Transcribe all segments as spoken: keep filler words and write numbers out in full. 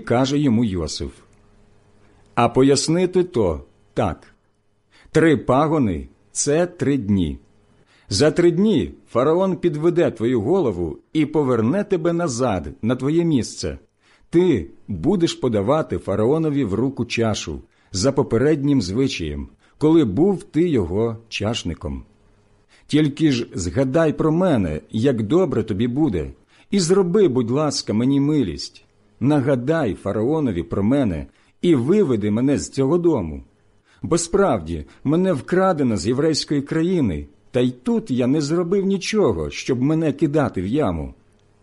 каже йому Йосиф: «А пояснити то так. Три пагони – це три дні. За три дні фараон підведе твою голову і поверне тебе назад на твоє місце. Ти будеш подавати фараонові в руку чашу за попереднім звичаєм, коли був ти його чашником. Тільки ж згадай про мене, як добре тобі буде, і зроби, будь ласка, мені милість. Нагадай фараонові про мене і виведи мене з цього дому. Бо справді мене вкрадено з єврейської країни, та й тут я не зробив нічого, щоб мене кидати в яму».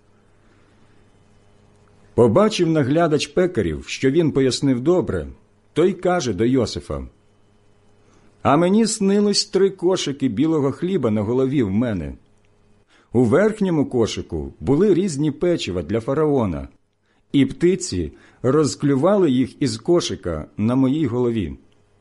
Побачив наглядач пекарів, що він пояснив добре, той каже до Йосифа: «А мені снилось три кошики білого хліба на голові в мене. У верхньому кошику були різні печива для фараона, і птиці розклювали їх із кошика на моїй голові».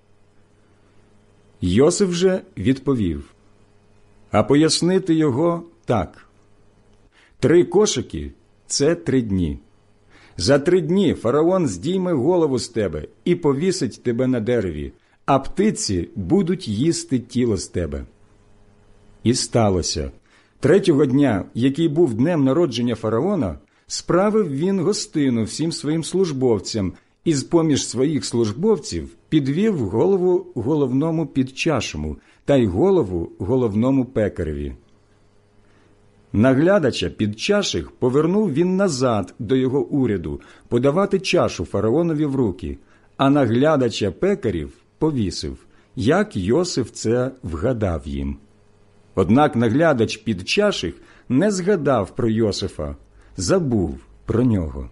Йосиф же відповів: «А пояснити його так. Три кошики – це три дні. За три дні фараон здійме голову з тебе і повісить тебе на дереві, а птиці будуть їсти тіло з тебе». І сталося. Третього дня, який був днем народження фараона, справив він гостину всім своїм службовцям і з-поміж своїх службовців підвів голову головному підчашому та й голову головному пекареві. Наглядача підчаших повернув він назад до його уряду подавати чашу фараонові в руки, а наглядача пекарів повісив, як Йосиф це вгадав їм. Однак наглядач підчаших не згадав про Йосифа, забув про нього.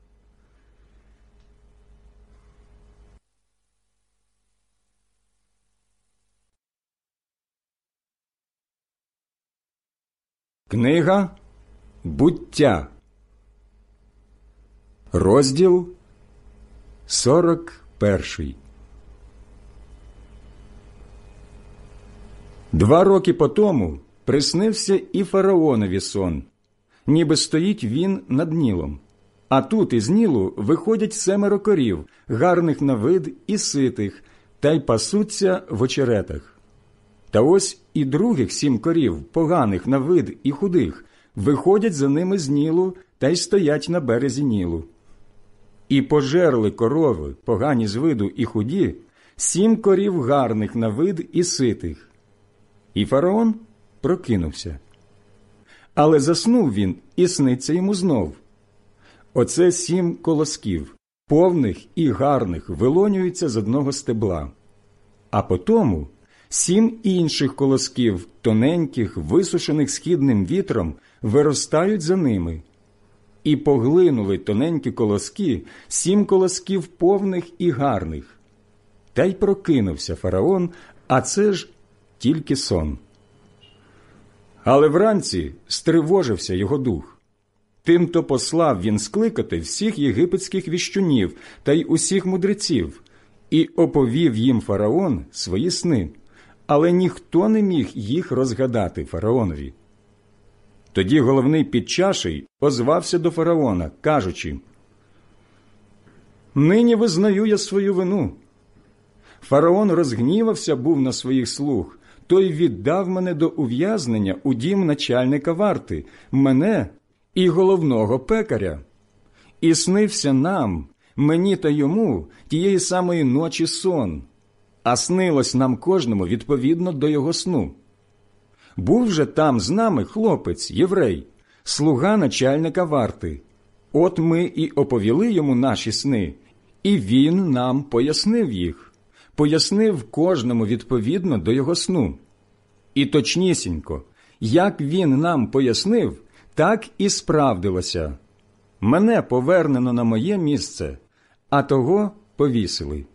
Книга «Буття», розділ сорок перший. Два роки потому приснився і фараонові сон, ніби стоїть він над Нілом. А тут із Нілу виходять семеро корів, гарних на вид і ситих, та й пасуться в очеретах. Та ось і других сім корів, поганих на вид і худих, виходять за ними з Нілу та й стоять на березі Нілу. І пожерли корови, погані з виду і худі, сім корів гарних на вид і ситих. І фараон прокинувся. Але заснув він, і сниться йому знов. Оце сім колосків, повних і гарних, вилонюються з одного стебла. А потому сім інших колосків, тоненьких, висушених східним вітром, виростають за ними. І поглинули тоненькі колоски сім колосків повних і гарних. Та й прокинувся фараон, а це ж тільки сон. Але вранці стривожився його дух. Тимто послав він скликати всіх єгипетських віщунів та й усіх мудреців, і оповів їм фараон свої сни, але ніхто не міг їх розгадати фараонові. Тоді головний підчаший озвався до фараона, кажучи: «Нині визнаю я свою вину. Фараон розгнівався був на своїх слуг, той віддав мене до ув'язнення у дім начальника варти, мене і головного пекаря. І снився нам, мені та йому, тієї самої ночі сон, а снилось нам кожному відповідно до його сну. Був же там з нами хлопець, єврей, слуга начальника варти. От ми і оповіли йому наші сни, і він нам пояснив їх, пояснив кожному відповідно до його сну. І точнісінько, як він нам пояснив, так і справдилося. Мене повернено на моє місце, а того повісили».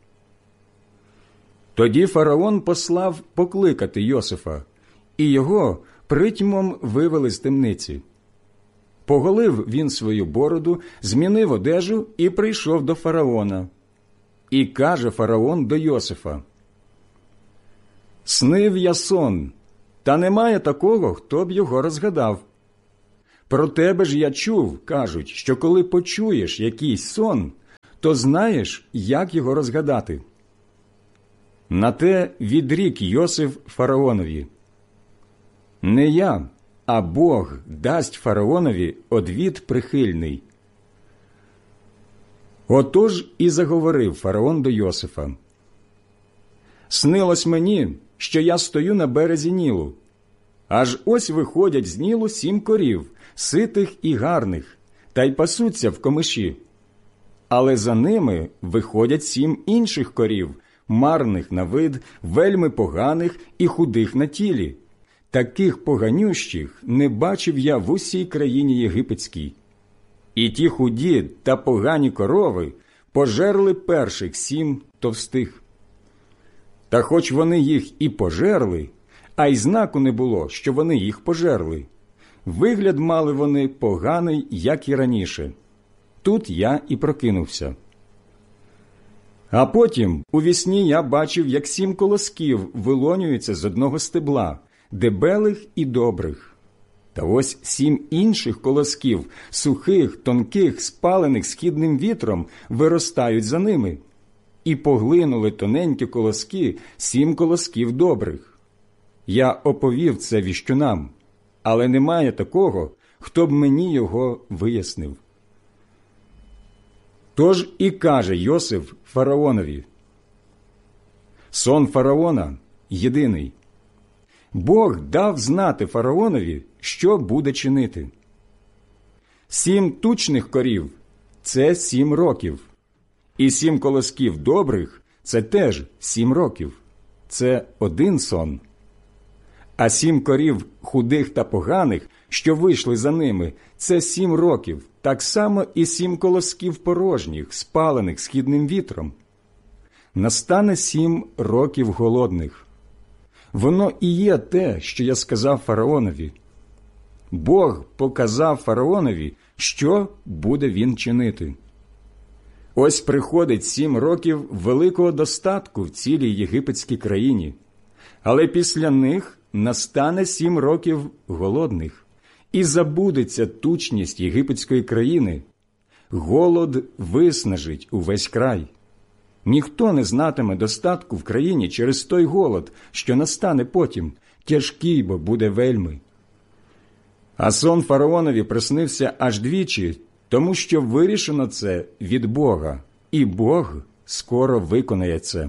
Тоді фараон послав покликати Йосифа, і його притьмом вивели з темниці. Поголив він свою бороду, змінив одежу і прийшов до фараона. І каже фараон до Йосифа: «Снив я сон, та немає такого, хто б його розгадав. Про тебе ж я чув, кажуть, що коли почуєш якийсь сон, то знаєш, як його розгадати». На те відрік Йосиф фараонові: «Не я, а Бог дасть фараонові одвід прихильний». Отож і заговорив фараон до Йосифа: «Снилось мені, що я стою на березі Нілу. Аж ось виходять з Нілу сім корів, ситих і гарних, та й пасуться в комиші. Але за ними виходять сім інших корів, марних на вид, вельми поганих і худих на тілі. Таких поганющих не бачив я в усій країні єгипетській. І ті худі та погані корови пожерли перших сім товстих. Та хоч вони їх і пожерли, а й знаку не було, що вони їх пожерли. Вигляд мали вони поганий, як і раніше. Тут я і прокинувся. А потім у вісні я бачив, як сім колосків вилонюються з одного стебла, дебелих і добрих. Та ось сім інших колосків, сухих, тонких, спалених східним вітром, виростають за ними. І поглинули тоненькі колоски сім колосків добрих. Я оповів це віщунам, але немає такого, хто б мені його вияснив». Тож і каже Йосиф фараонові: «Сон фараона єдиний. Бог дав знати фараонові, що буде чинити. Сім тучних корів – це сім років, і сім колосків добрих – це теж сім років. Це один сон. А сім корів худих та поганих, що вийшли за ними – це сім років, так само і сім колосків порожніх, спалених східним вітром. Настане сім років голодних. Воно і є те, що я сказав фараонові. Бог показав фараонові, що буде він чинити. Ось приходить сім років великого достатку в цілій єгипетській країні, але після них настане сім років голодних, і забудеться тучність єгипетської країни. Голод виснажить увесь край. Ніхто не знатиме достатку в країні через той голод, що настане потім, тяжкий бо буде вельми. А сон фараонові приснився аж двічі, тому що вирішено це від Бога, і Бог скоро виконає це.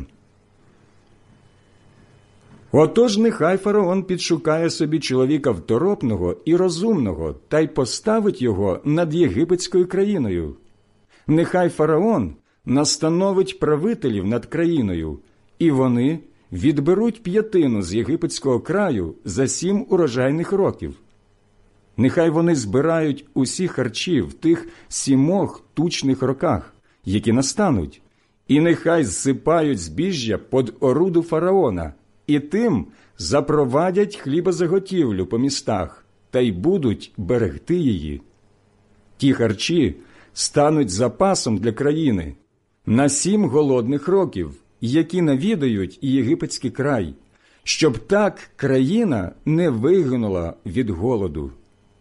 Отож нехай фараон підшукає собі чоловіка второпного і розумного та й поставить його над єгипетською країною. Нехай фараон настановить правителів над країною, і вони відберуть п'ятину з єгипетського краю за сім урожайних років. Нехай вони збирають усі харчі в тих сімох тучних роках, які настануть, і нехай зсипають збіжжя под оруду фараона, і тим запровадять хлібозаготівлю по містах, та й будуть берегти її. Ті харчі стануть запасом для країни на сім голодних років, які навідають і єгипетський край, щоб так країна не вигинула від голоду».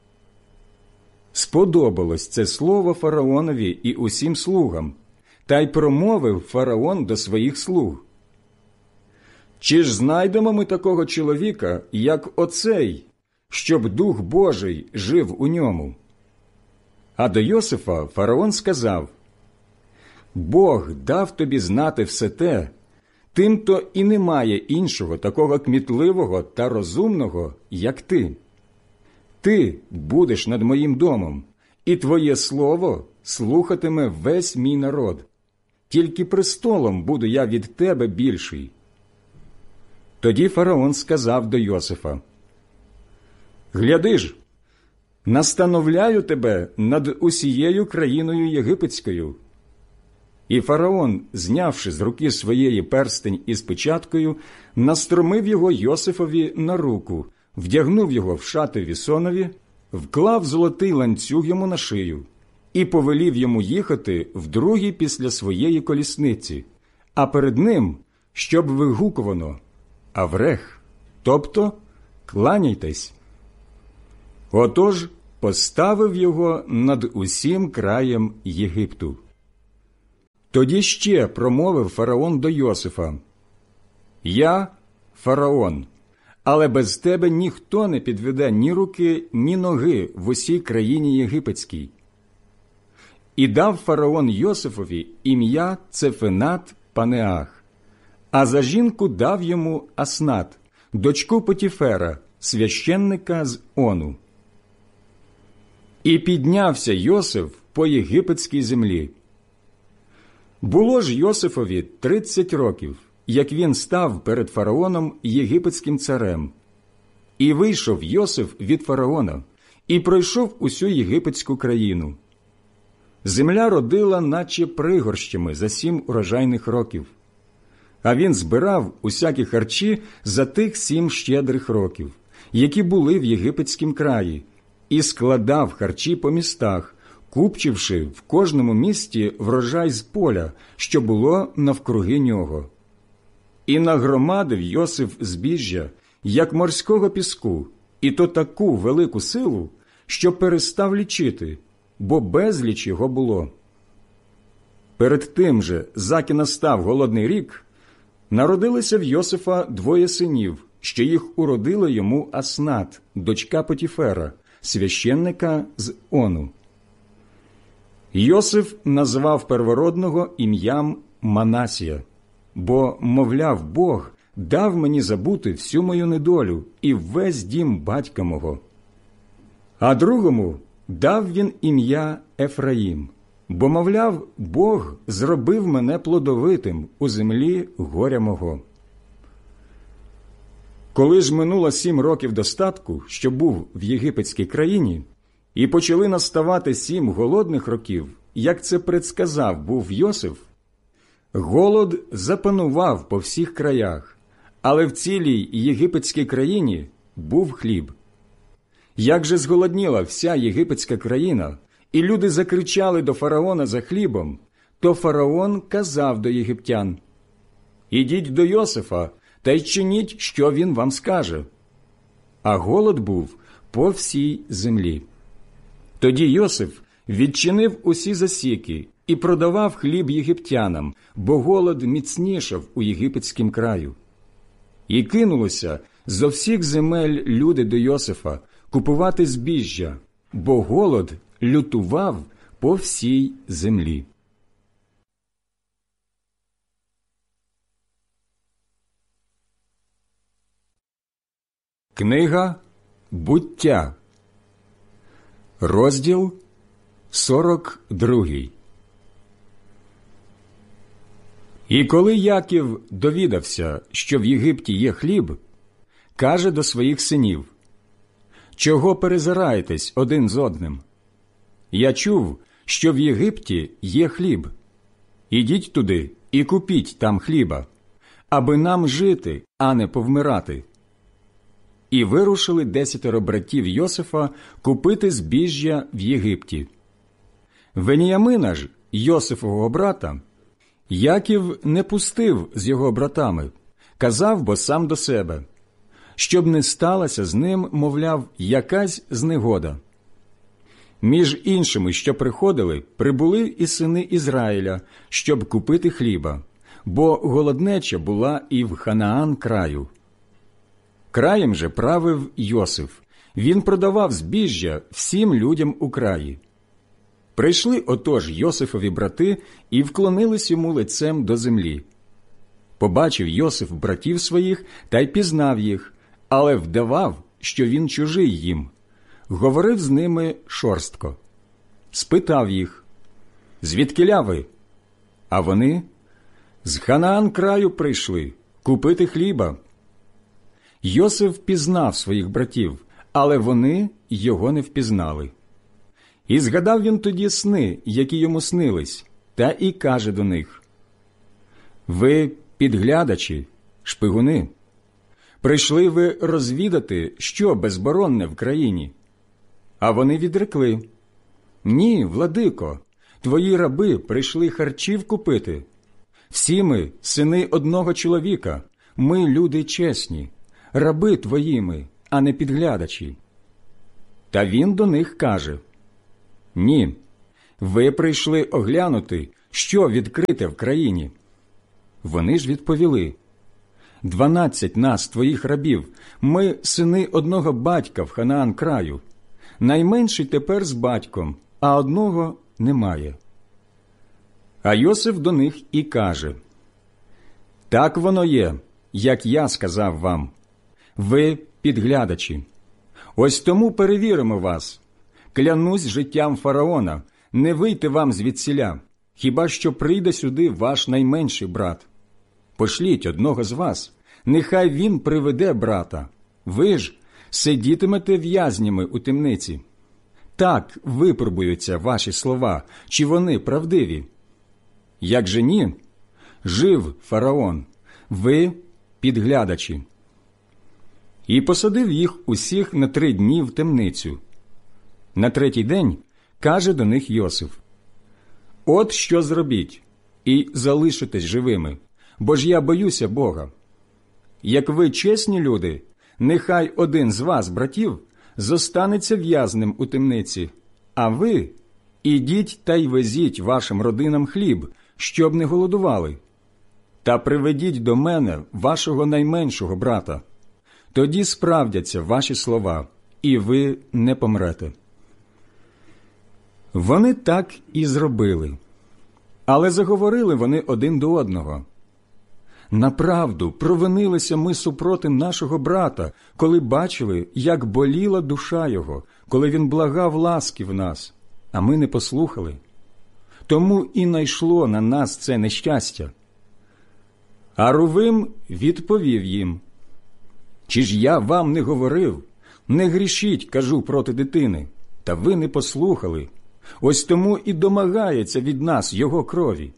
Сподобалось це слово фараонові і усім слугам, та й промовив фараон до своїх слуг: «Чи ж знайдемо ми такого чоловіка, як оцей, щоб Дух Божий жив у ньому?» А до Йосифа фараон сказав: «Бог дав тобі знати все те, тим-то і немає іншого такого кмітливого та розумного, як ти. Ти будеш над моїм домом, і твоє слово слухатиме весь мій народ. Тільки престолом буду я від тебе більший». Тоді фараон сказав до Йосифа: «Гляди ж, настановляю тебе над усією країною єгипетською». І фараон, знявши з руки своєї перстень із печаткою, настромив його Йосифові на руку, вдягнув його в шати вісонові, вклав золотий ланцюг йому на шию і повелів йому їхати вдруге після своєї колісниці, а перед ним, щоб вигукувано: «Аврех», тобто «кланяйтесь». Отож поставив його над усім краєм Єгипту. Тоді ще промовив фараон до Йосифа: «Я фараон, але без тебе ніхто не підведе ні руки, ні ноги в усій країні єгипетській». І дав фараон Йосифові ім'я Цефенат Панеах, а за жінку дав йому Аснат, дочку Потіфера, священника з Ону. І піднявся Йосиф по єгипетській землі. Було ж Йосифові тридцять років, як він став перед фараоном єгипетським царем. І вийшов Йосиф від фараона, і пройшов усю єгипетську країну. Земля родила, наче пригорщами, за сім урожайних років. А він збирав усякі харчі за тих сім щедрих років, які були в єгипетськім краї, і складав харчі по містах, купчивши в кожному місті врожай з поля, що було навкруги нього. І нагромадив Йосиф збіжжя, як морського піску, і то таку велику силу, що перестав лічити, бо безліч його було. Перед тим же, заки настав голодний рік, народилося в Йосифа двоє синів, що їх уродила йому Аснат, дочка Потіфера, священника з Ону. Йосиф назвав первородного ім'ям Манасія, бо, мовляв, Бог дав мені забути всю мою недолю і весь дім батька мого. А другому дав він ім'я Ефраїм, бо, мовляв, Бог зробив мене плодовитим у землі горя мого. Коли ж минуло сім років достатку, що був в єгипетській країні, і почали наставати сім голодних років, як це предсказав був Йосиф, голод запанував по всіх краях, але в цілій єгипетській країні був хліб. Як же зголодніла вся єгипетська країна, і люди закричали до фараона за хлібом, то фараон казав до єгиптян: «Ідіть до Йосифа та й чиніть, що він вам скаже». А голод був по всій землі. Тоді Йосиф відчинив усі засіки і продавав хліб єгиптянам, бо голод міцнішав у єгипетськім краю. І кинулося зо всіх земель люди до Йосифа купувати збіжжя, бо голод лютував по всій землі. Книга «Буття», розділ сорок другий. І коли Яків довідався, що в Єгипті є хліб, каже до своїх синів: «Чого перезираєтесь один з одним? Я чув, що в Єгипті є хліб. Ідіть туди і купіть там хліба, аби нам жити, а не повмирати». І вирушили десятеро братів Йосифа купити збіжжя в Єгипті. Веніямина ж, Йосифового брата, Яків не пустив з його братами, казав бо сам до себе, щоб не сталася з ним, мовляв, якась знегода. Між іншими, що приходили, прибули і сини Ізраїля, щоб купити хліба, бо голоднеча була і в Ханаан краю. Краєм же правив Йосиф, він продавав збіжжя всім людям у краї. Прийшли отож Йосифові брати і вклонились йому лицем до землі. Побачив Йосиф братів своїх та й пізнав їх, але вдавав, що він чужий їм. Говорив з ними шорстко. Спитав їх: «Звідкіля ви?» А вони: «З Ханаан краю прийшли купити хліба». Йосиф пізнав своїх братів, але вони його не впізнали. І згадав він тоді сни, які йому снились, та і каже до них: «Ви підглядачі, шпигуни. Прийшли ви розвідати, що безборонне в країні». А вони відрекли: «Ні, владико, твої раби прийшли харчів купити. Всі ми сини одного чоловіка, ми люди чесні, раби твоїми, а не підглядачі». Та він до них каже: «Ні, ви прийшли оглянути, Що відкрите в країні? Вони ж відповіли: дванадцять нас, твоїх рабів, ми сини одного батька в Ханаан краю. Найменший тепер з батьком, а одного немає. А Йосиф до них і каже: так воно є, як я сказав вам. Ви підглядачі. Ось тому перевіримо вас. Клянусь життям фараона, не вийти вам звідсіля, хіба що прийде сюди ваш найменший брат. Пошліть одного з вас, нехай він приведе брата. Ви ж сидітимете в'язнями у темниці. Так випробуються ваші слова, чи вони правдиві. Як же ні, жив фараон, ви підглядачі. І посадив їх усіх на три дні в темницю. На третій день каже до них Йосиф: от що зробіть, і залишитесь живими, бо ж я боюся Бога. Як ви чесні люди, нехай один з вас, братів, зостанеться в'язнем у темниці, а ви ідіть та й везіть вашим родинам хліб, щоб не голодували. Та приведіть до мене вашого найменшого брата. Тоді справдяться ваші слова, і ви не помрете. Вони так і зробили. Але заговорили вони один до одного: направду провинилися ми супроти нашого брата, коли бачили, як боліла душа його, коли він благав ласки в нас, а ми не послухали. Тому і найшло на нас це нещастя. А Рувим відповів їм: чи ж я вам не говорив? Не грішіть, кажу, проти дитини, та ви не послухали. Ось тому і домагається від нас його крові.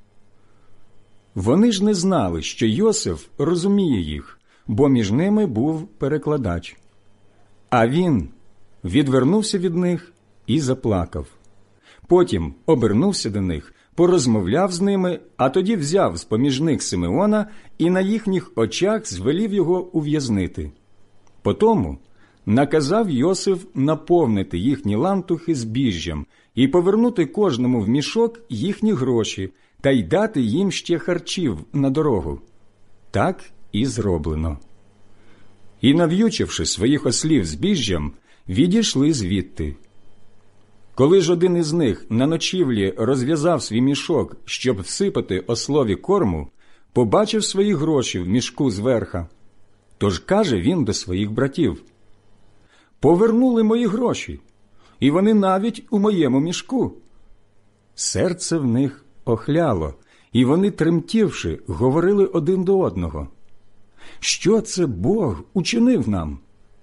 Вони ж не знали, що Йосиф розуміє їх, бо між ними був перекладач. А він відвернувся від них і заплакав. Потім обернувся до них, порозмовляв з ними, а тоді взяв з-поміж них Симеона і на їхніх очах звелів його ув'язнити. Потому наказав Йосиф наповнити їхні лантухи збіжжям і повернути кожному в мішок їхні гроші та й дати їм ще харчів на дорогу. Так і зроблено. І, нав'ючивши своїх ослів збіжжям, відійшли звідти. Коли ж один із них на ночівлі розв'язав свій мішок, щоб всипати ослові корму, побачив свої гроші в мішку зверха. Тож каже він до своїх братів: «Повернули мої гроші, і вони навіть у моєму мішку». Серце в них охляло, і вони, тремтівши, говорили один до одного: «Що це Бог учинив нам?»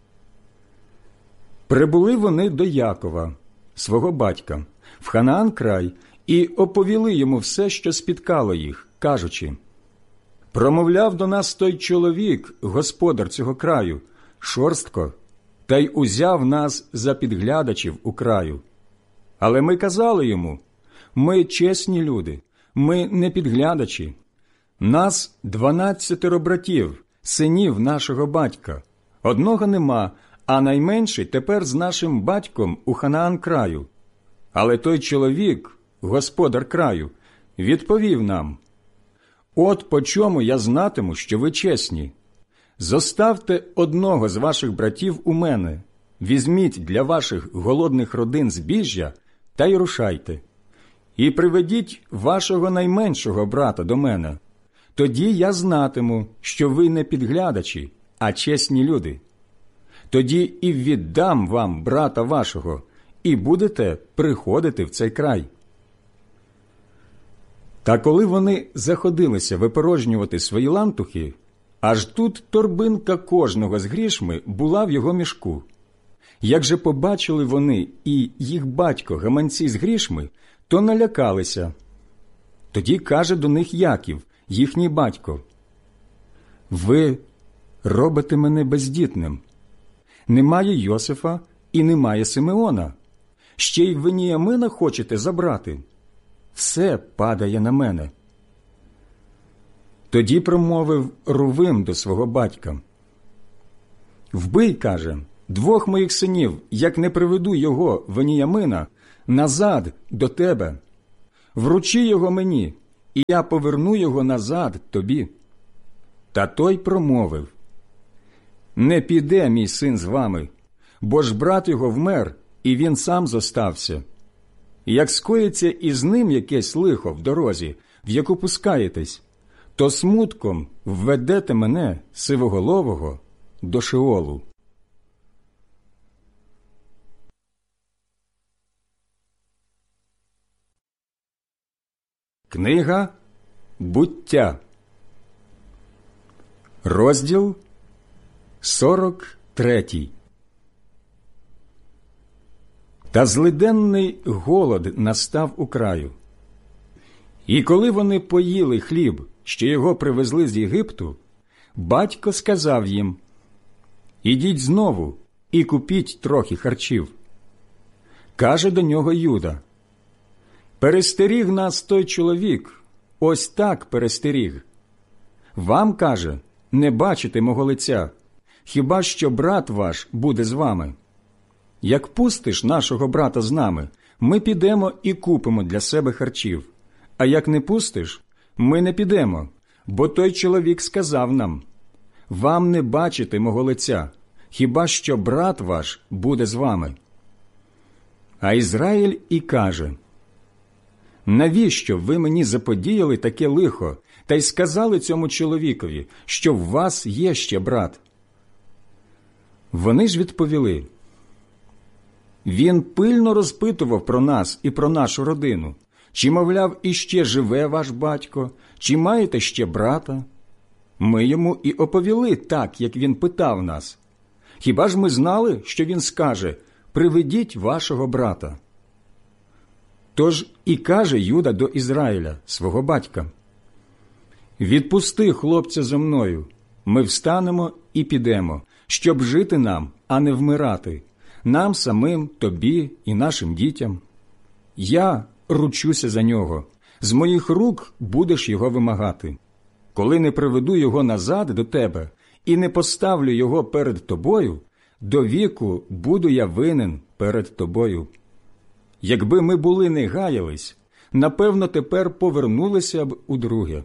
Прибули вони до Якова, свого батька, в Ханаан край, і оповіли йому все, що спіткало їх, кажучи: «Промовляв до нас той чоловік, господар цього краю, шорстко, та й узяв нас за підглядачів у краю. Але ми казали йому: ми чесні люди, ми не підглядачі. Нас дванадцятеро братів, синів нашого батька. Одного нема, а найменший тепер з нашим батьком у Ханаан краю. Але той чоловік, господар краю, відповів нам: от по чому я знатиму, що ви чесні. Зоставте одного з ваших братів у мене, візьміть для ваших голодних родин збіжжя та й рушайте. І приведіть вашого найменшого брата до мене. Тоді я знатиму, що ви не підглядачі, а чесні люди. Тоді і віддам вам брата вашого, і будете приходити в цей край». Та коли вони заходилися випорожнювати свої лантухи, аж тут торбинка кожного з грішми була в його мішку. Як же побачили вони і їх батько гаманці з грішми, то налякалися. Тоді каже до них Яків, їхній батько: «Ви робите мене бездітним. Немає Йосифа і немає Симеона. Ще й Веніямина хочете забрати. Все падає на мене». Тоді промовив Рувим до свого батька: «Вбий, – каже, – двох моїх синів, як не приведу його, Веніямина, назад до тебе. Вручи його мені, і я поверну його назад тобі». Та той промовив: «Не піде мій син з вами, бо ж брат його вмер, і він сам зостався. Як скоїться із ним якесь лихо в дорозі, в яку пускаєтесь, то смутком введете мене, сивоголового, до Шеолу». Книга «Буття», розділ сорок третій. Та злиденний голод настав у краю. І коли вони поїли хліб, що його привезли з Єгипту, батько сказав їм: «Ідіть знову і купіть трохи харчів». Каже до нього Юда: «Перестеріг нас той чоловік, ось так перестеріг. Вам, каже, не бачите мого лиця, хіба що брат ваш буде з вами. Як пустиш нашого брата з нами, ми підемо і купимо для себе харчів, а як не пустиш, ми не підемо, бо той чоловік сказав нам: вам не бачите мого лиця, хіба що брат ваш буде з вами». А Ізраїль і каже: «Навіщо ви мені заподіяли таке лихо, та й сказали цьому чоловікові, що в вас є ще брат?» Вони ж відповіли: «Він пильно розпитував про нас і про нашу родину, чи, мовляв, іще живе ваш батько, чи маєте ще брата? Ми йому і оповіли так, як він питав нас. Хіба ж ми знали, що він скаже: приведіть вашого брата?» Тож і каже Юда до Ізраїля, свого батька: «Відпусти хлопця зо мною, ми встанемо і підемо, щоб жити нам, а не вмирати, нам самим, тобі і нашим дітям. Я ручуся за нього, з моїх рук будеш його вимагати. Коли не приведу його назад до тебе і не поставлю його перед тобою, до віку буду я винен перед тобою. Якби ми були не гаялись, напевно, тепер повернулися б удруге».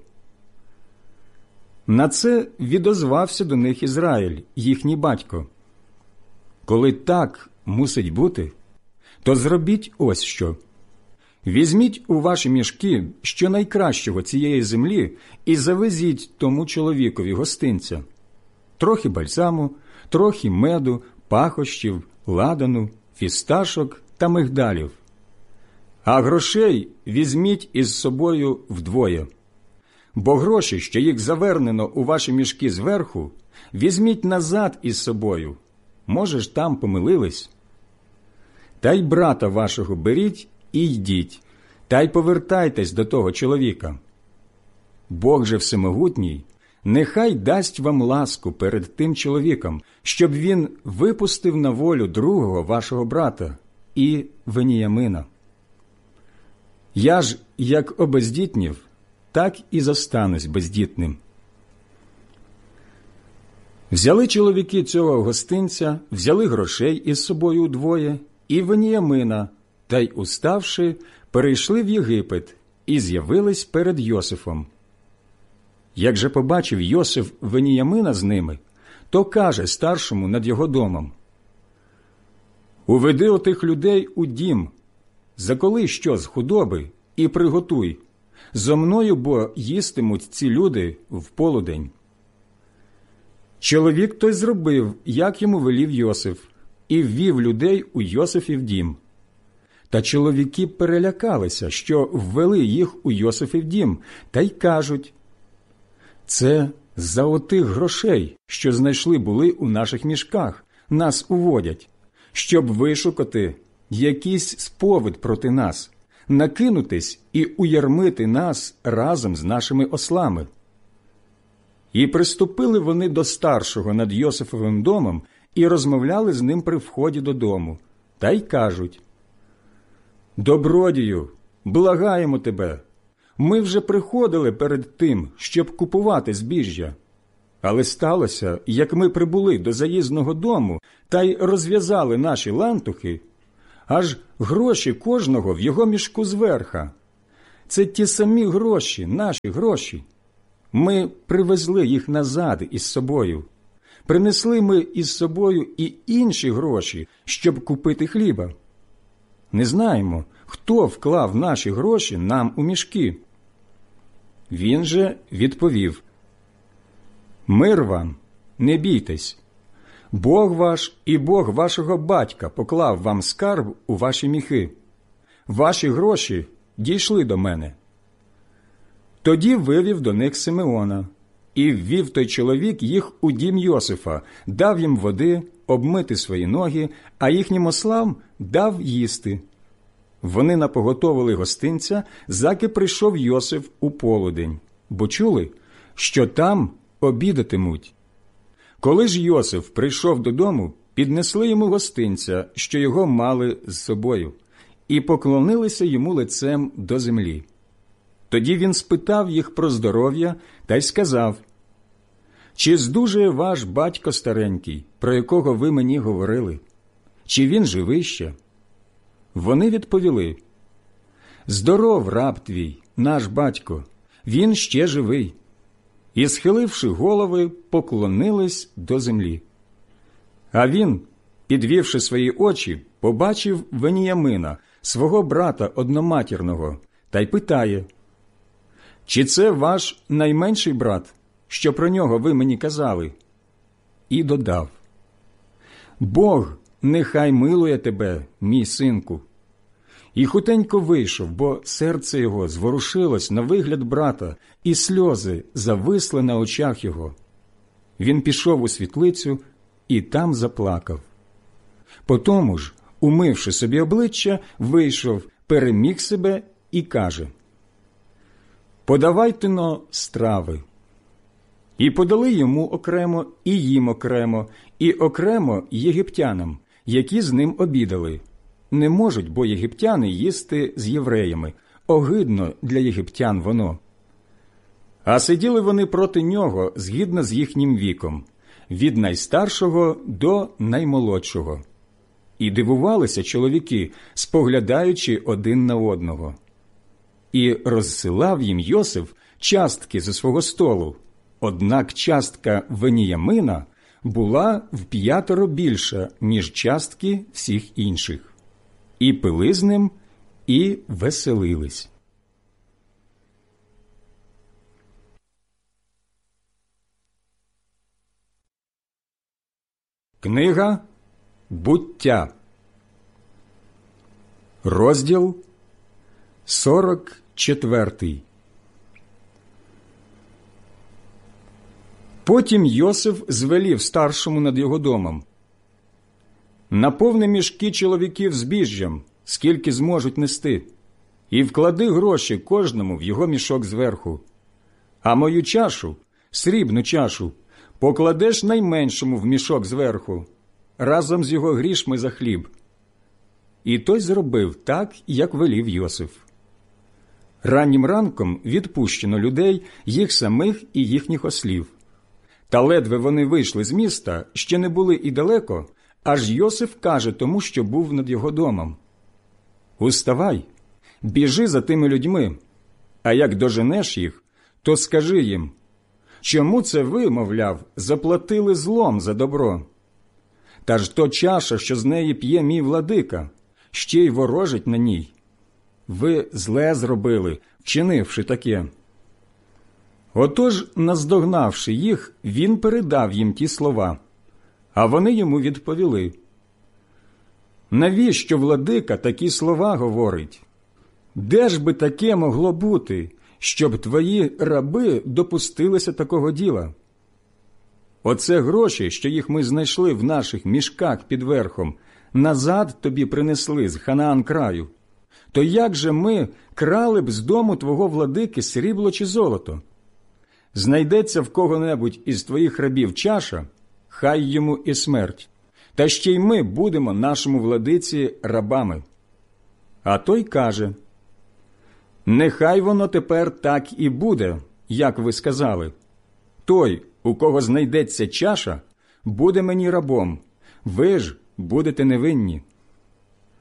На це відозвався до них Ізраїль, їхній батько: «Коли так мусить бути, то зробіть ось що. Візьміть у ваші мішки що найкращого цієї землі і завезіть тому чоловікові гостинця: трохи бальзаму, трохи меду, пахощів, ладану, фісташок та мигдалів. А грошей візьміть із собою вдвоє. Бо гроші, що їх завернено у ваші мішки зверху, візьміть назад із собою. Може ж, там помилились? Та й брата вашого беріть і йдіть, та й повертайтесь до того чоловіка. Бог же всемогутній нехай дасть вам ласку перед тим чоловіком, щоб він випустив на волю другого вашого брата і Веніямина. Я ж, як обездітнів, так і зостанусь бездітним». Взяли чоловіки цього гостинця, взяли грошей із собою удвоє і Веніямина, та й, уставши, перейшли в Єгипет і з'явились перед Йосифом. Як же побачив Йосиф Веніямина з ними, то каже старшому над його домом: «Уведи отих людей у дім, заколи що з худоби і приготуй. Зо мною бо їстимуть ці люди в полудень». Чоловік той зробив, як йому велів Йосиф, і ввів людей у Йосифів дім. Та чоловіки перелякалися, що ввели їх у Йосифів дім, та й кажуть: «Це за отих грошей, що знайшли були у наших мішках, нас уводять, щоб вишукати якийсь сповід проти нас, накинутись і уярмити нас разом з нашими ослами». І приступили вони до старшого над Йосифовим домом і розмовляли з ним при вході додому, та й кажуть: «Добродію, благаємо тебе, ми вже приходили перед тим, щоб купувати збіжжя. Але сталося, як ми прибули до заїзного дому та й розв'язали наші лантухи, аж гроші кожного в його мішку зверха. Це ті самі гроші, наші гроші. Ми привезли їх назад із собою. Принесли ми із собою і інші гроші, щоб купити хліба. Не знаємо, хто вклав наші гроші нам у мішки. Він же відповів: «Мир вам, не бійтесь. Бог ваш і Бог вашого батька поклав вам скарб у ваші міхи. Ваші гроші дійшли до мене». Тоді вивів до них Симеона, і ввів той чоловік їх у дім Йосифа, дав їм води, обмити свої ноги, а їхнім ослам дав їсти. Вони напоготовили гостинця, заки прийшов Йосиф у полудень, бо чули, що там обідатимуть. Коли ж Йосиф прийшов додому, піднесли йому гостинця, що його мали з собою, і поклонилися йому лицем до землі. Тоді він спитав їх про здоров'я та й сказав: «Чи здужує ваш батько старенький, про якого ви мені говорили? Чи він живий ще?» Вони відповіли: «Здоров, раб твій, наш батько, він ще живий». І, схиливши голови, поклонились до землі. А він, підвівши свої очі, побачив Веніямина, свого брата одноматірного, та й питає: «Чи це ваш найменший брат, що про нього ви мені казали?» І додав: «Бог нехай милує тебе, мій синку». І хутенько вийшов, бо серце його зворушилось на вигляд брата, і сльози зависли на очах його. Він пішов у світлицю і там заплакав. Потому ж, умивши собі обличчя, вийшов, переміг себе і каже: «Подавайте-но страви». І подали йому окремо, і їм окремо, і окремо єгиптянам, які з ним обідали. Не можуть, бо єгиптяни їсти з євреями, огидно для єгиптян воно. А сиділи вони проти нього згідно з їхнім віком, від найстаршого до наймолодшого. І дивувалися чоловіки, споглядаючи один на одного. І розсилав їм Йосиф частки зі свого столу, однак частка Веніямина була вп'ятеро більша, ніж частки всіх інших. І пили з ним, і веселились. Книга «Буття», розділ сорок четвертий. Потім Йосиф звелів старшому над його домом: «Наповни мішки чоловіків збіжжям, скільки зможуть нести, і вклади гроші кожному в його мішок зверху. А мою чашу, срібну чашу, покладеш найменшому в мішок зверху, разом з його грішми за хліб». І той зробив так, як велів Йосиф. Раннім ранком відпущено людей, їх самих і їхніх ослів. Та ледве вони вийшли з міста, ще не були і далеко, аж Йосиф каже тому, що був над його домом: «Уставай, біжи за тими людьми, а як доженеш їх, то скажи їм: чому це ви, мовляв, заплатили злом за добро? Та ж то чаша, що з неї п'є мій владика, ще й ворожить на ній. Ви зле зробили, вчинивши таке». Отож, наздогнавши їх, він передав їм ті слова, а вони йому відповіли: «Навіщо владика такі слова говорить? Де ж би таке могло бути, щоб твої раби допустилися такого діла? Оце гроші, що їх ми знайшли в наших мішках під верхом, назад тобі принесли з Ханаан краю. То як же ми крали б з дому твого владики срібло чи золото? Знайдеться в кого-небудь із твоїх рабів чаша, хай йому і смерть, та ще й ми будемо нашому владиці рабами». А той каже: «Нехай воно тепер так і буде, як ви сказали. Той, у кого знайдеться чаша, буде мені рабом, ви ж будете невинні».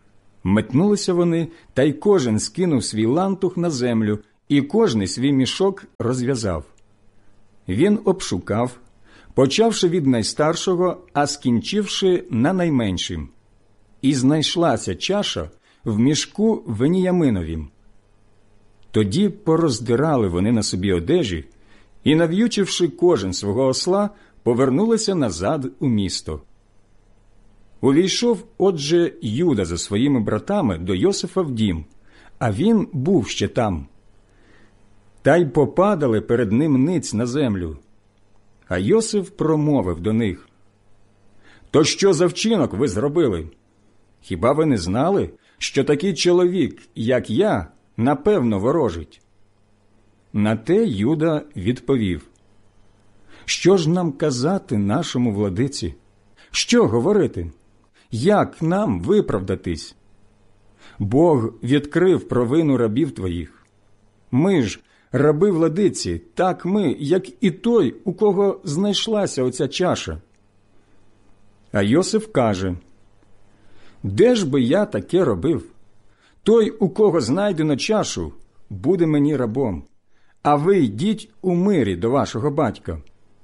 Метнулися вони, та й кожен скинув свій лантух на землю, і кожний свій мішок розв'язав. Він обшукав, почавши від найстаршого, а скінчивши на найменшим. І знайшлася чаша в мішку Веніяминовім. Тоді пороздирали вони на собі одежі і, нав'ючивши кожен свого осла, повернулися назад у місто. Увійшов, отже, Юда за своїми братами до Йосифа в дім, а він був ще там. Та й попадали перед ним ниць на землю. А Йосиф промовив до них: «То що за вчинок ви зробили? Хіба ви не знали, що такий чоловік, як я, напевно ворожить?» На те Юда відповів: «Що ж нам казати нашому владиці? Що говорити? Як нам виправдатись? Бог відкрив провину рабів твоїх. Ми ж, раби владиці, так ми, як і той, у кого знайшлася оця чаша». А Йосиф каже: «Де ж би я таке робив? Той, у кого знайдено чашу, буде мені рабом, а ви йдіть у мирі до вашого батька».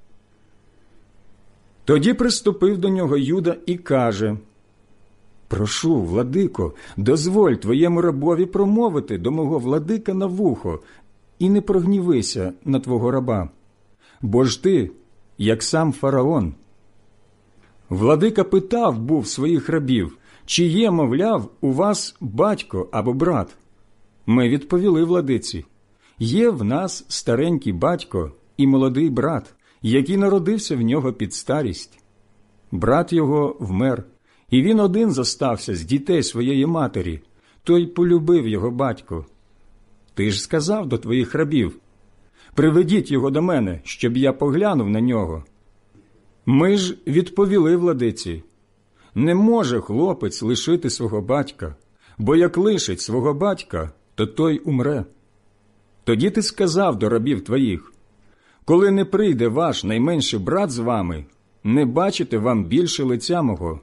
Тоді приступив до нього Юда і каже: «Прошу, владико, дозволь твоєму рабові промовити до мого владика на вухо, і не прогнівися на твого раба, бо ж ти, як сам фараон». Владика питав був своїх рабів, чи є, мовляв, у вас батько або брат. Ми відповіли владиці: є в нас старенький батько і молодий брат, який народився в нього під старість. Брат його вмер, і він один зостався з дітей своєї матері, той полюбив його батько. Ти ж сказав до твоїх рабів: приведіть його до мене, щоб я поглянув на нього. Ми ж відповіли владиці: не може хлопець лишити свого батька, бо як лишить свого батька, то той умре. Тоді ти сказав до рабів твоїх: коли не прийде ваш найменший брат з вами, не бачите вам більше лиця мого.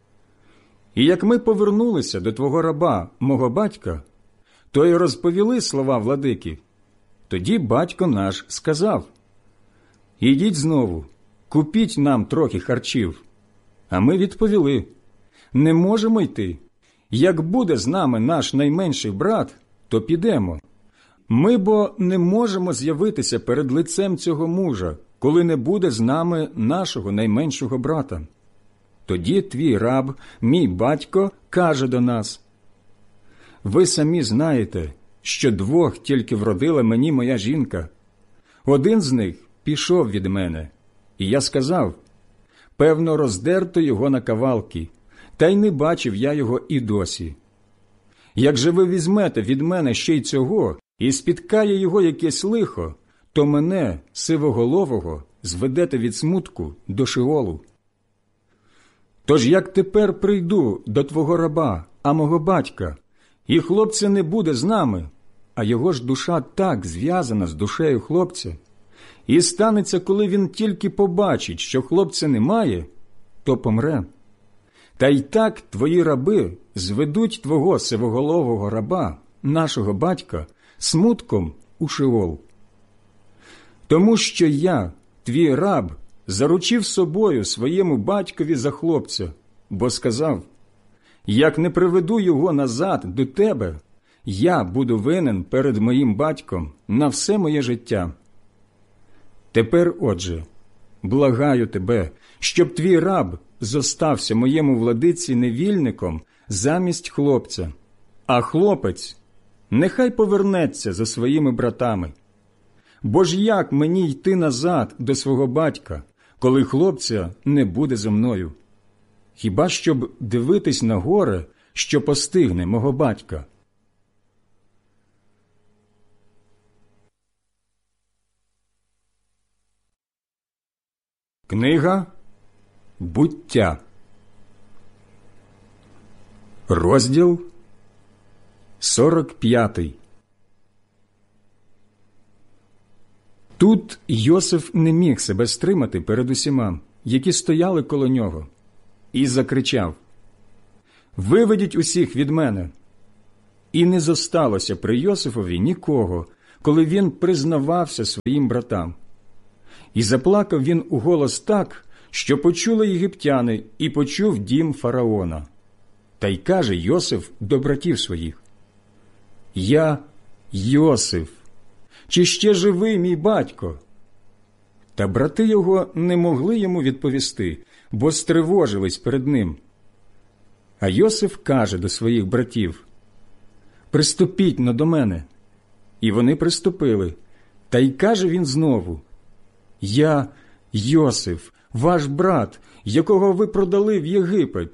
І як ми повернулися до твого раба, мого батька, то й розповіли слова владики. Тоді батько наш сказав: ідіть знову, купіть нам трохи харчів. А ми відповіли: не можемо йти. Як буде з нами наш найменший брат, то підемо. Ми бо не можемо з'явитися перед лицем цього мужа, коли не буде з нами нашого найменшого брата. Тоді твій раб, мій батько, каже до нас: ви самі знаєте, що двох тільки вродила мені моя жінка. Один з них пішов від мене, і я сказав: певно, роздерто його на кавалки, та й не бачив я його і досі. Як же ви візьмете від мене ще й цього, і спіткає його якесь лихо, то мене, сивоголового, зведете від смутку до Шеолу. Тож як тепер прийду до твого раба, а мого батька, і хлопця не буде з нами, а його ж душа так зв'язана з душею хлопця, і станеться, коли він тільки побачить, що хлопця немає, то помре. Та й так твої раби зведуть твого сивоголового раба, нашого батька, смутком у Шеол. Тому що я, твій раб, заручив собою своєму батькові за хлопця, бо сказав: як не приведу його назад до тебе, я буду винен перед моїм батьком на все моє життя. Тепер, отже, благаю тебе, щоб твій раб зостався моєму владиці невільником замість хлопця, а хлопець нехай повернеться за своїми братами. Бо ж як мені йти назад до свого батька, коли хлопця не буде зо мною? Хіба щоб дивитись на горе, що постигне мого батька? Книга «Буття», розділ сорок п'ятий. Тут Йосиф не міг себе стримати перед усіма, які стояли коло нього, і закричав: виведіть усіх від мене». І не зосталося при Йосифові нікого, коли він признавався своїм братам. І заплакав він уголос так, що почули єгиптяни, і почув дім фараона. Та й каже Йосиф до братів своїх: «Я Йосиф, чи ще живий мій батько?» Та брати його не могли йому відповісти, бо стривожились перед ним. А Йосиф каже до своїх братів: «Приступіть но до мене». І вони приступили. Та й каже він знову: «Я Йосиф, ваш брат, якого ви продали в Єгипет.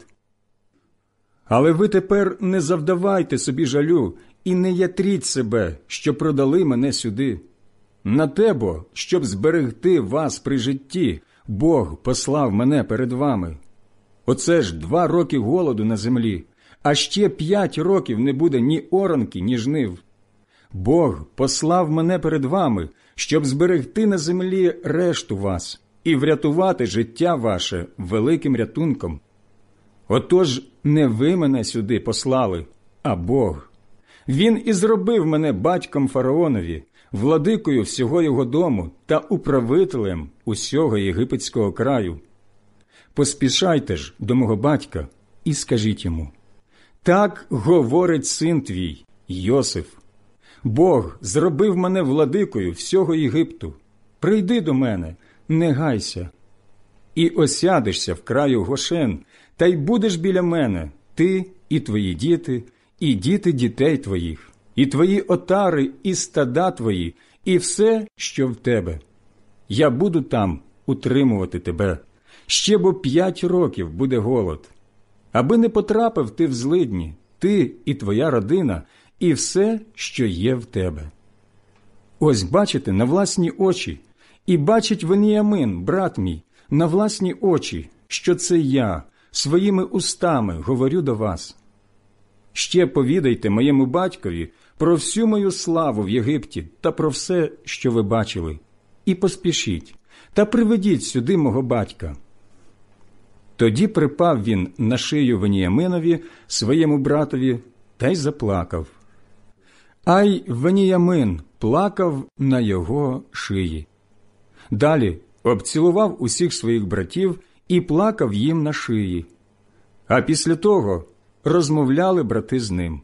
Але ви тепер не завдавайте собі жалю і не ятріть себе, що продали мене сюди. На те бо, щоб зберегти вас при житті, Бог послав мене перед вами. Оце ж два роки голоду на землі, а ще п'ять років не буде ні оранки, ні жнив. Бог послав мене перед вами, щоб зберегти на землі решту вас і врятувати життя ваше великим рятунком. Отож не ви мене сюди послали, а Бог. Він і зробив мене батьком фараонові, владикою всього його дому та управителем усього єгипетського краю. Поспішайте ж до мого батька і скажіть йому: так говорить син твій, Йосиф. Бог зробив мене владикою всього Єгипту. Прийди до мене, не гайся. І осядешся в краю Гошен, та й будеш біля мене, ти і твої діти, і діти дітей твоїх, і твої отари, і стада твої, і все, що в тебе. Я буду там утримувати тебе. Ще бо п'ять років буде голод. Аби не потрапив ти в злидні, ти і твоя родина, і все, що є в тебе. Ось бачите на власні очі, і бачить Веніамин, брат мій, на власні очі, що це я своїми устами говорю до вас. Ще повідайте моєму батькові про всю мою славу в Єгипті та про все, що ви бачили, і поспішіть, та приведіть сюди мого батька». Тоді припав він на шию Веніяминові, своєму братові, та й заплакав. А й Веніямин плакав на його шиї. Далі обцілував усіх своїх братів і плакав їм на шиї. А після того розмовляли брати з ним.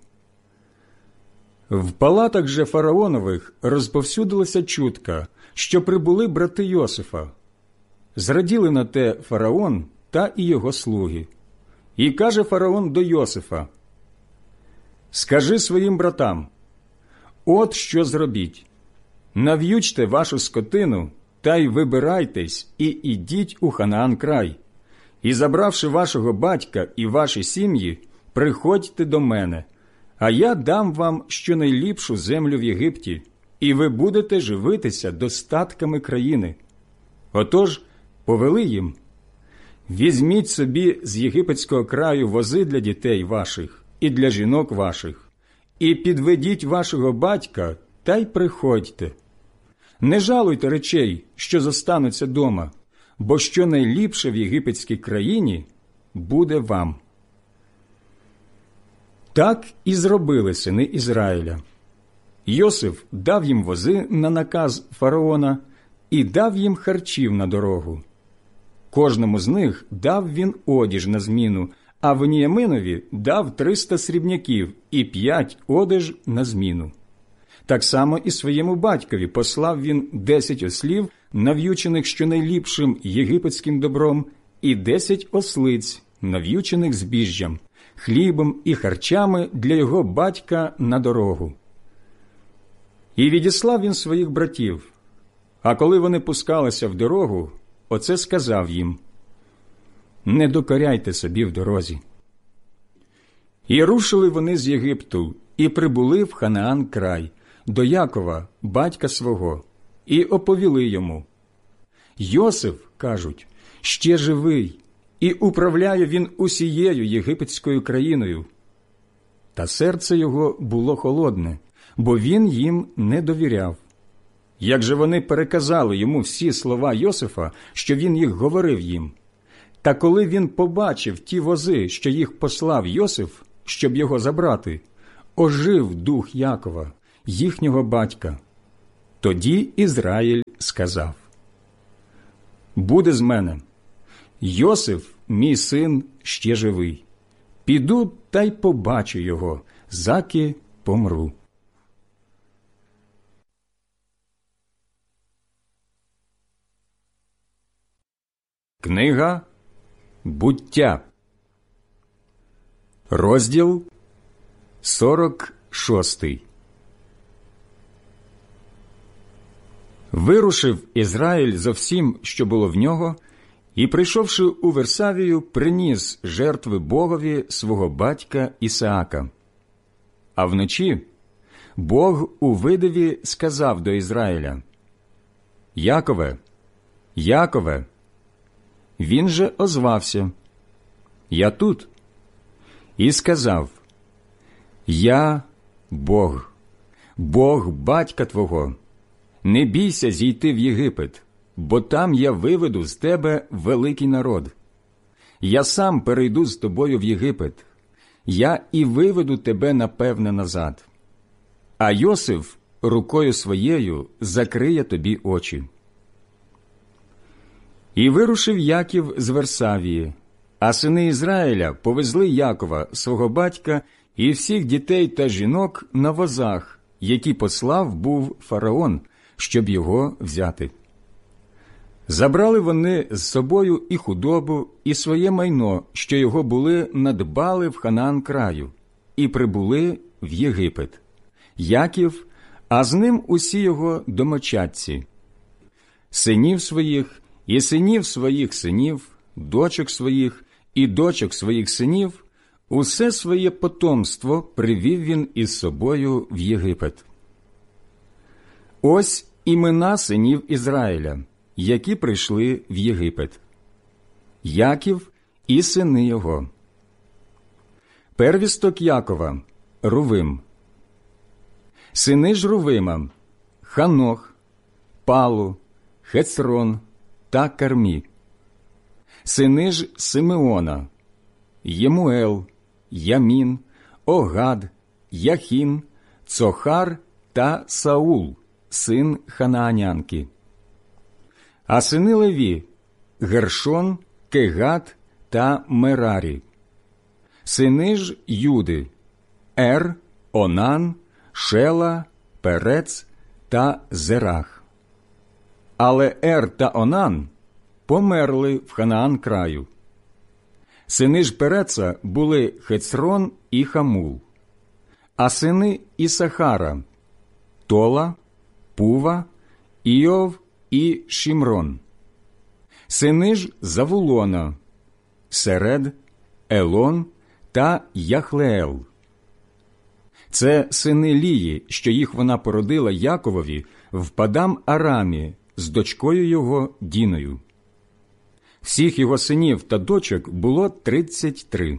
В палатах же фараонових розповсюдилася чутка, що прибули брати Йосифа. Зраділи на те фараон та і його слуги. І каже фараон до Йосифа: «Скажи своїм братам, от що зробіть. Нав'ючте вашу скотину, та й вибирайтесь, і ідіть у Ханаан край. І, забравши вашого батька і ваші сім'ї, приходьте до мене, а я дам вам щонайліпшу землю в Єгипті, і ви будете живитися достатками країни». Отож повели їм: «Візьміть собі з єгипетського краю вози для дітей ваших і для жінок ваших, і підведіть вашого батька, та й приходьте. Не жалуйте речей, що зостануться дома, бо що найліпше в єгипетській країні буде вам». Так і зробили сини Ізраїля. Йосиф дав їм вози на наказ фараона і дав їм харчів на дорогу. Кожному з них дав він одіж на зміну, а Веніяминові дав триста срібняків і п'ять одеж на зміну. Так само і своєму батькові послав він десять ослів, нав'ючених щонайліпшим єгипетським добром, і десять ослиць, нав'ючених збіжжям, хлібом і харчами для його батька на дорогу. І відіслав він своїх братів, а коли вони пускалися в дорогу, оце сказав їм: «Не докоряйте собі в дорозі». І рушили вони з Єгипту, і прибули в Ханаан край, до Якова, батька свого, і оповіли йому: «Йосиф, – кажуть, – ще живий, і управляє він усією єгипетською країною». Та серце його було холодне, бо він їм не довіряв. Як же вони переказали йому всі слова Йосифа, що він їх говорив їм, Та коли він побачив ті вози, що їх послав Йосиф, щоб його забрати, ожив дух Якова, їхнього батька. Тоді Ізраїль сказав: «Буде з мене. Йосиф, мій син, ще живий. Піду та й побачу його, заки помру». Книга Буття, розділ сорок шостий. Вирушив Ізраїль зо всім, що було в нього, і, прийшовши у Версавію, приніс жертви Богові свого батька Ісаака. А вночі Бог у видиві сказав до Ізраїля: «Якове, Якове!» Він же озвався: «Я тут». І сказав: «Я Бог, Бог батька твого. Не бійся зійти в Єгипет, бо там я виведу з тебе великий народ. Я сам перейду з тобою в Єгипет, я і виведу тебе напевне назад. А Йосиф рукою своєю закриє тобі очі». І вирушив Яків з Версавії, а сини Ізраїля повезли Якова, свого батька, і всіх дітей та жінок на возах, які послав був фараон, щоб його взяти. Забрали вони з собою і худобу, і своє майно, що його були, надбали в Ханаан краю, і прибули в Єгипет. Яків, а з ним усі його домочадці, синів своїх і синів своїх синів, дочок своїх і дочок своїх синів, усе своє потомство привів він із собою в Єгипет. Ось імена синів Ізраїля, які прийшли в Єгипет. Яків і сини його. Первісток Якова – Рувим. Сини ж Рувима – Ханох, Палу, Хецрон та Кармі. Сини ж Симеона – Ємуел, Ямін, Огад, Яхін, Цохар та Саул, син ханаанянки. А сини Леві – Гершон, Кегат та Мерарі. Сини ж Юди – Ер, Онан, Шела, Перец та Зерах. Але Ер та Онан померли в Ханаан краю. Сини ж Переца були Хецрон і Хамул. А сини Ісахара – Тола, Пува, Іов і Шімрон. Сини ж Завулона – Серед, Елон та Яхлеел. Це сини Лії, що їх вона породила Яковові в Падам-Арамі з дочкою його Діною. Всіх його синів та дочок було тридцять три.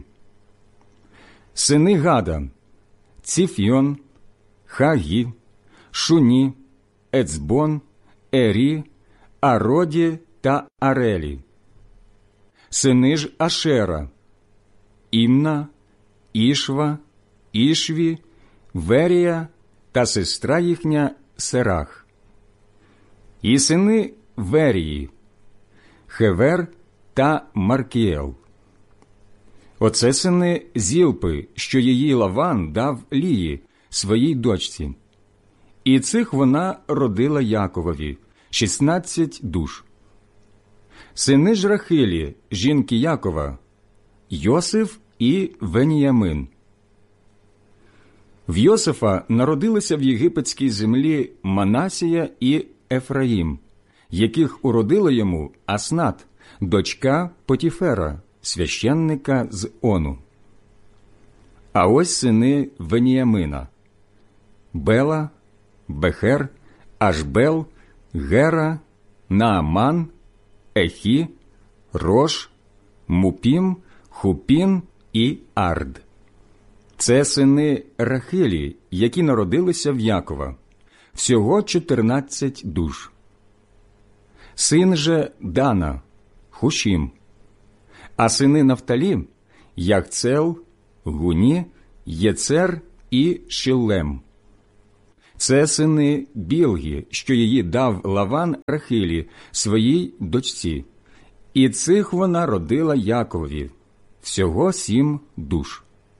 Сини Гада – Ціфйон, Хагі, Шуні, Ецбон, Ері, Ароді та Арелі. Сини ж Ашера – Імна, Ішва, Ішві, Верія та сестра їхня Серах. І сини Верії – Хевер та Маркіел. Оце сини Зілпи, що її Лаван дав Лії, своїй дочці. І цих вона родила Яковові – шістнадцять душ. Сини ж Рахилі, жінки Якова – Йосиф і Веніямин. В Йосифа народилися в єгипетській землі Манасія і Ефраїм, яких уродила йому Аснат, дочка Потіфера, священника з Ону. А ось сини Веніямина – Бела, Бехер, Ашбел, Гера, Нааман, Ехі, Рош, Мупім, Хупін і Ард. Це сини Рахилі, які народилися в Якова. Всього чотирнадцять душ. Син же Дана – Хушім. А сини Нафталі – Яхцел, Гуні, Єцер і Шиллем. Це сини Білгі, що її дав Лаван Рахилі, своїй дочці. І цих вона родила Яковові, всього сім душ.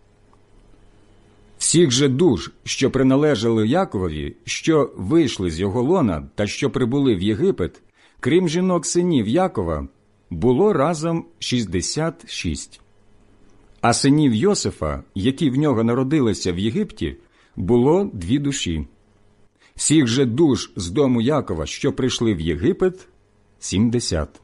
Всіх же душ, що приналежали Яковові, що вийшли з його лона та що прибули в Єгипет, крім жінок синів Якова, було разом шістдесят шість. А синів Йосифа, які в нього народилися в Єгипті, було дві душі. Всіх же душ з дому Якова, що прийшли в Єгипет, сімдесят.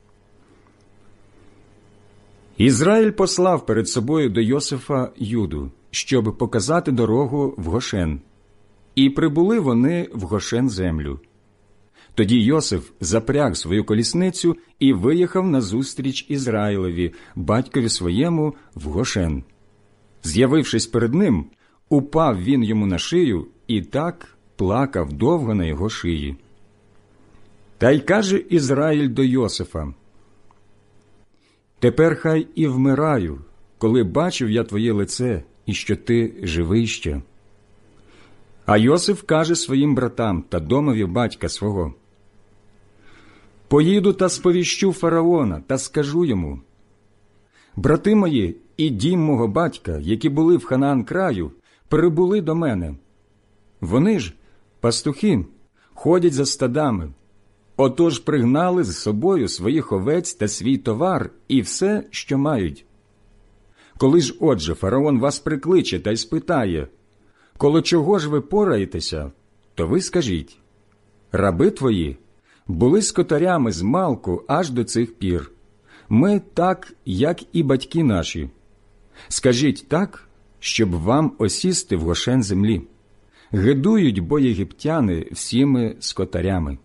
Ізраїль послав перед собою до Йосифа Юду, щоб показати дорогу в Гошен. І прибули вони в Гошен землю. Тоді Йосиф запряг свою колісницю і виїхав назустріч Ізраїлеві, батькові своєму, в Гошен. З'явившись перед ним, упав він йому на шию і так плакав довго на його шиї. Та й каже Ізраїль до Йосифа: «Тепер хай і вмираю, коли бачив я твоє лице, і що ти живий ще». А Йосиф каже своїм братам та домові батька свого: «Поїду та сповіщу фараона, та скажу йому: брати мої і дім мого батька, які були в Ханаан краю, прибули до мене. Вони ж, пастухи, ходять за стадами. Отож пригнали з собою своїх овець та свій товар і все, що мають. Коли ж, отже, фараон вас прикличе та й спитає: коло чого ж ви пораєтеся, то ви скажіть: раби твої були скотарями з малку аж до цих пір. Ми так, як і батьки наші. Скажіть так, щоб вам осісти в Гошен землі. Гидують бо єгиптяни всіми скотарями».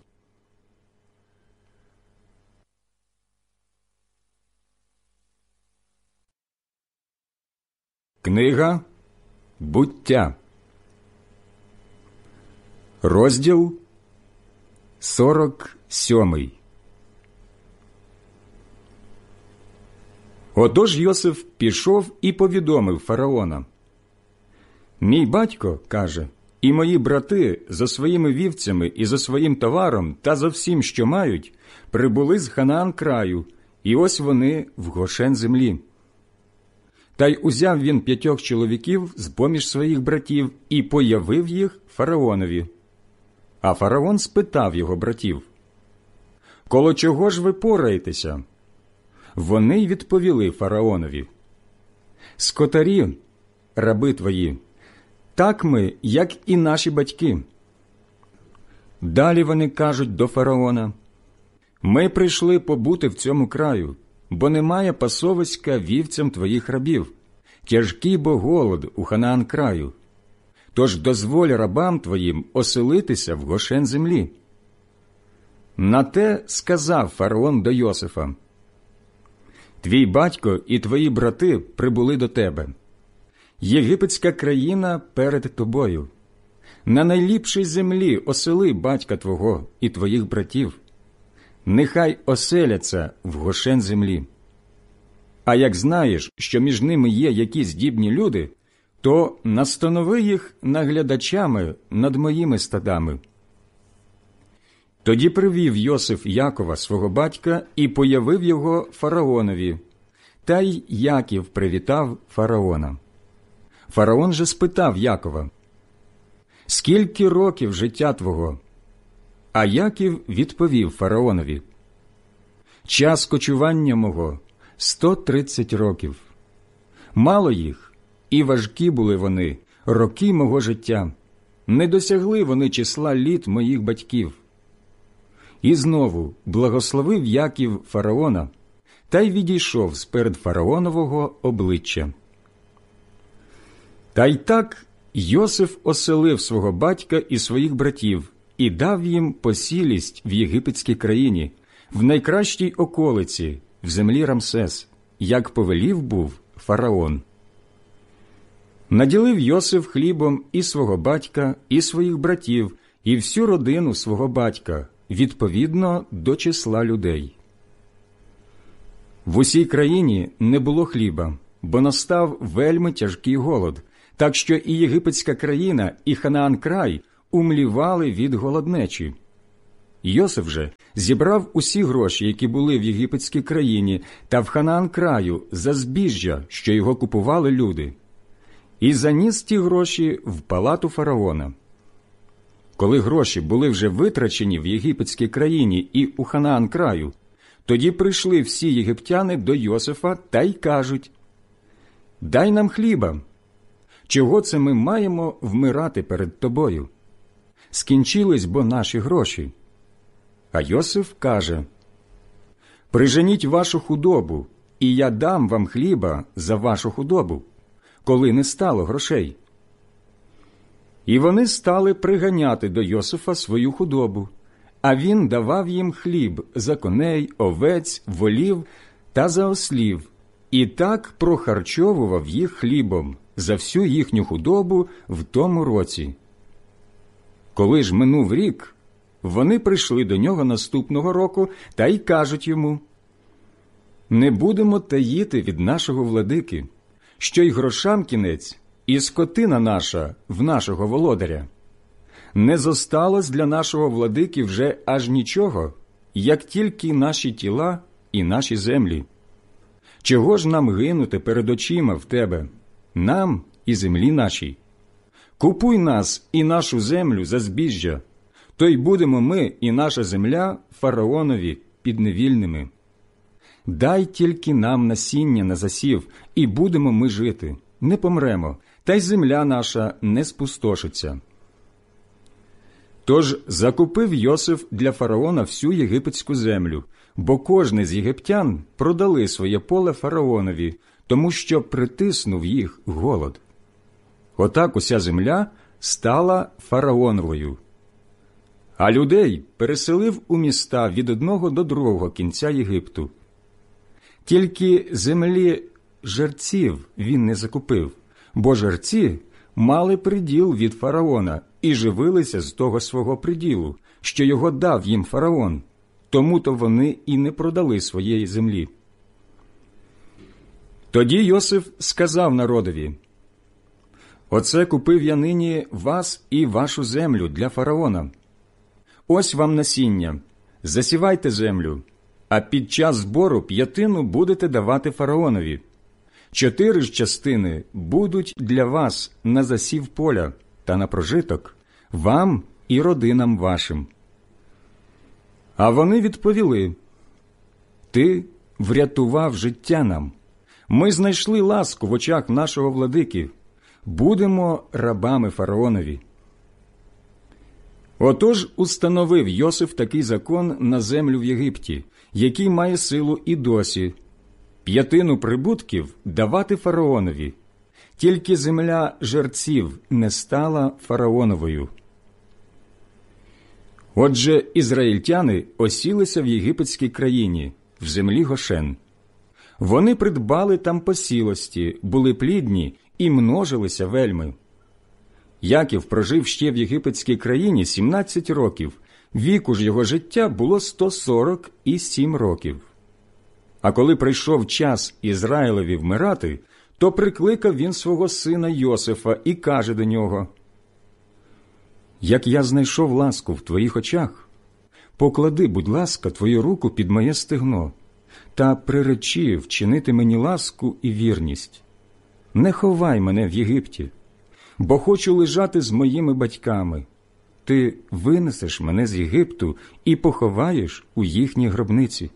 Книга «Буття», розділ сорок сьомий. Отож Йосиф пішов і повідомив фараона: «Мій батько, – каже, – і мої брати за своїми вівцями і за своїм товаром та за всім, що мають, прибули з Ханаан краю, і ось вони в Гошен землі». Та й узяв він п'ятьох чоловіків з-поміж своїх братів і появив їх фараонові. А фараон спитав його братів: «Коло чого ж ви пораєтеся?» Вони й відповіли фараонові: «Скотарі, раби твої, так ми, як і наші батьки». Далі вони кажуть до фараона: «Ми прийшли побути в цьому краю, бо немає пасовиська вівцям твоїх рабів, тяжкий бо голод у Ханаан краю. Тож дозволь рабам твоїм оселитися в Гошен землі». На те сказав фараон до Йосифа: «Твій батько і твої брати прибули до тебе. Єгипетська країна перед тобою. На найліпшій землі осели батька твого і твоїх братів. Нехай оселяться в Гошен землі. А як знаєш, що між ними є якісь здібні люди, то настанови їх наглядачами над моїми стадами». Тоді привів Йосиф Якова, свого батька, і появив його фараонові. Та й Яків привітав фараона. Фараон же спитав Якова: «Скільки років життя твого?» А Яків відповів фараонові: «Час кочування мого – сто тридцять років. Мало їх, і важкі були вони, роки мого життя. Не досягли вони числа літ моїх батьків». І знову благословив Яків фараона, та й відійшов сперед фараонового обличчя. Та й так Йосиф оселив свого батька і своїх братів і дав їм посілість в єгипетській країні, в найкращій околиці, в землі Рамсес, як повелів був фараон. Наділив Йосиф хлібом і свого батька, і своїх братів, і всю родину свого батька, відповідно до числа людей. В усій країні не було хліба, бо настав вельми тяжкий голод, так що і єгипетська країна, і Ханаан край умлівали від голоднечі. Йосиф же зібрав усі гроші, які були в єгипетській країні та в Ханаан краю, за збіжжя, що його купували люди, і заніс ті гроші в палату фараона. Коли гроші були вже витрачені в єгипетській країні і у Ханаан краю, тоді прийшли всі єгиптяни до Йосифа та й кажуть: «Дай нам хліба. Чого це ми маємо вмирати перед тобою? Скінчились бо наші гроші». А Йосиф каже: «Приженіть вашу худобу, і я дам вам хліба за вашу худобу, коли не стало грошей». І вони стали приганяти до Йосифа свою худобу, а він давав їм хліб за коней, овець, волів та за ослів, і так прохарчовував їх хлібом за всю їхню худобу в тому році. Коли ж минув рік, вони прийшли до нього наступного року та й кажуть йому: «Не будемо таїти від нашого владики, що й грошам кінець, і скотина наша в нашого володаря. Не зосталось для нашого владики вже аж нічого, як тільки наші тіла і наші землі. Чого ж нам гинути перед очима в тебе, нам і землі нашій? Купуй нас і нашу землю за збіжжя, то й будемо ми і наша земля фараонові підневільними. Дай тільки нам насіння на засів, і будемо ми жити, не помремо, та й земля наша не спустошиться». Тож закупив Йосиф для фараона всю єгипетську землю, бо кожний з єгиптян продали своє поле фараонові, тому що притиснув їх голод. Отак уся земля стала фараоновою. А людей переселив у міста від одного до другого кінця Єгипту. Тільки землі жерців він не закупив, бо жерці мали приділ від фараона і живилися з того свого приділу, що його дав їм фараон, тому-то вони і не продали своєї землі. Тоді Йосиф сказав народові: «Оце купив я нині вас і вашу землю для фараона. Ось вам насіння, засівайте землю, а під час збору п'ятину будете давати фараонові. Чотири ж частини будуть для вас на засів поля та на прожиток, вам і родинам вашим». А вони відповіли: «Ти врятував життя нам. Ми знайшли ласку в очах нашого владики. Будемо рабами фараонові». Отож установив Йосиф такий закон на землю в Єгипті, який має силу і досі: п'ятину прибутків давати фараонові, тільки земля жерців не стала фараоновою. Отже, ізраїльтяни осілися в єгипетській країні, в землі Гошен. Вони придбали там посілості, були плідні і множилися вельми. Яків прожив ще в єгипетській країні сімнадцять років, віку ж його життя було сто сорок сім років. А коли прийшов час Ізраїлеві вмирати, то прикликав він свого сина Йосифа і каже до нього: «Як я знайшов ласку в твоїх очах, поклади, будь ласка, твою руку під моє стегно та приречи вчинити мені ласку і вірність. Не ховай мене в Єгипті, бо хочу лежати з моїми батьками. Ти винесеш мене з Єгипту і поховаєш у їхній гробниці».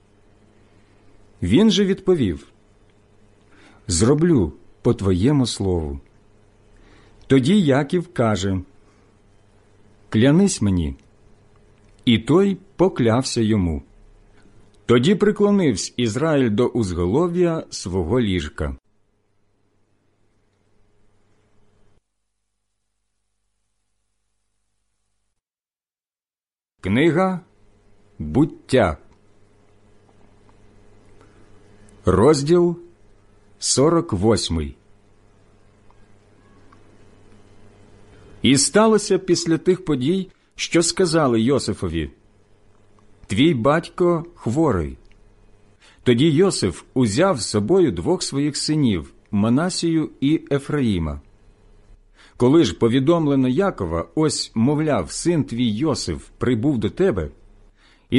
Він же відповів: «Зроблю по твоєму слову». Тоді Яків каже: «Клянись мені». І той поклявся йому. Тоді приклонився Ізраїль до узголов'я свого ліжка. Книга «Буття», розділ сорок восьмий. І сталося після тих подій, що сказали Йосифові: «Твій батько хворий». Тоді Йосиф узяв з собою двох своїх синів – Манасію і Ефраїма. Коли ж повідомлено Якова, ось, мовляв, син твій Йосиф прибув до тебе,